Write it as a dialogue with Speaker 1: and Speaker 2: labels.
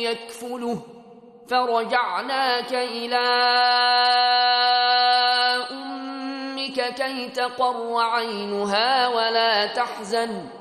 Speaker 1: يكفله فرجعناك إلى أمك كي تقر عينها ولا تحزن